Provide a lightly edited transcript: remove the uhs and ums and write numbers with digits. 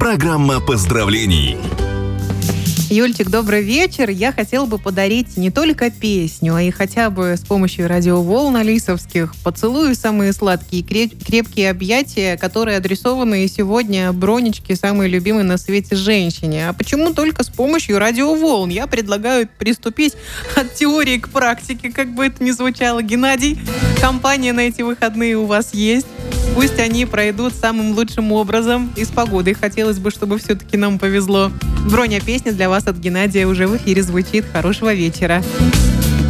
Программа поздравлений. Юльчик, добрый вечер. Я хотела бы подарить не только песню, а и хотя бы с помощью радиоволн алисовских поцелую самые сладкие и крепкие объятия, которые адресованы сегодня Бронечке, самой любимой на свете женщине. А почему только с помощью радиоволн? Я предлагаю приступить от теории к практике, как бы это ни звучало. Геннадий, компания на эти выходные у вас есть. Пусть они пройдут самым лучшим образом и с погодой. Хотелось бы, чтобы все-таки нам повезло. Броня, песня для вас от Геннадия уже в эфире звучит. Хорошего вечера.